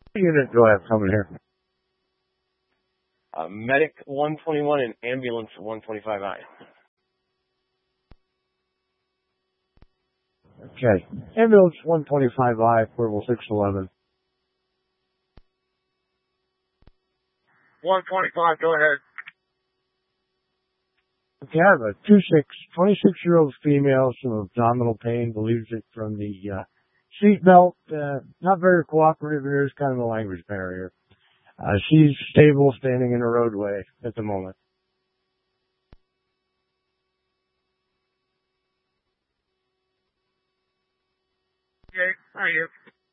Unit do I have coming here? Medic 121 and ambulance 125I. Okay. Ambulance 125I, portable 611. 125, go ahead. Okay, I have a 26-year-old female, some abdominal pain, believes it from the seatbelt. Not very cooperative, and there's kind of a language barrier. She's stable, standing in a roadway at the moment. Okay, how are you?